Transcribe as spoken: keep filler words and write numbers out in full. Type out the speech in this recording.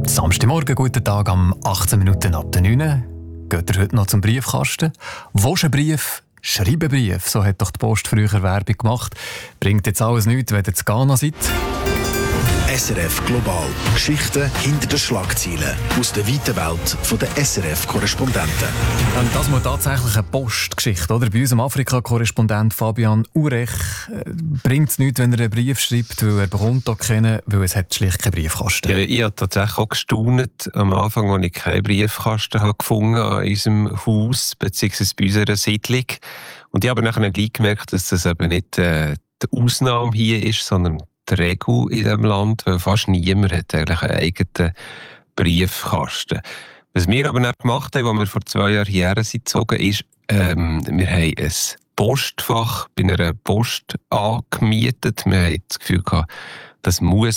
Samstagmorgen, guten Tag, am achtzehn Minuten ab der neun. Geht ihr heute noch zum Briefkasten? Wo ist ein Brief? Schreibe Brief, so hat doch die Post früher Werbung gemacht. Bringt jetzt alles nichts, wenn ihr zu Ghana seid. S R F Global. Geschichten hinter den Schlagzeilen. Aus der weiten Welt der S R F-Korrespondenten. Und das mal tatsächlich eine Postgeschichte, oder? Bei unserem Afrika-Korrespondent Fabian Urech äh, bringt es nichts, wenn er einen Brief schreibt, weil er bekommt auch keinen, weil es hat schlicht keinen Briefkasten. Ja, ich habe tatsächlich auch gestaunt am Anfang, als ich keinen Briefkasten habe gefunden habe an unserem Haus, beziehungsweise bei unserer Siedlung. Und ich habe nachher gleich gemerkt, dass das eben nicht äh, die Ausnahme hier ist, sondern die Regel in diesem Land, weil fast niemand hat eigentlich einen eigenen Briefkasten. Was wir aber nicht gemacht haben, als wir vor zwei Jahren hierher sind gezogen, ist, ähm, wir haben ein Postfach bei einer Post angemietet. Wir haben das Gefühl gehabt, das muss